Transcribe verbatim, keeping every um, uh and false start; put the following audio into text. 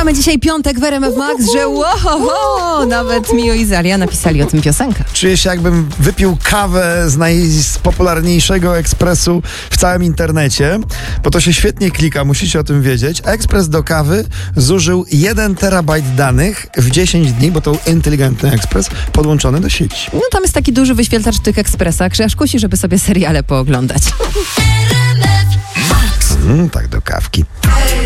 Mamy dzisiaj piątek w R M F Max, że wow, nawet Mio i Zalia napisali o tym piosenkę. Czuję się, jakbym wypił kawę z najpopularniejszego ekspresu w całym internecie, bo to się świetnie klika, musicie o tym wiedzieć. Ekspres do kawy zużył jeden terabajt danych w dziesięć dni, bo to inteligentny ekspres podłączony do sieci. No tam jest taki duży wyświetlacz w tych ekspresach, że aż kusi, żeby sobie seriale pooglądać. Mm, tak do kawki.